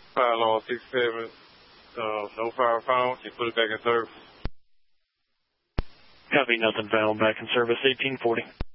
Fire alarm 67, no fire found. You put it back in service. Copy, nothing found. Back in service 1840.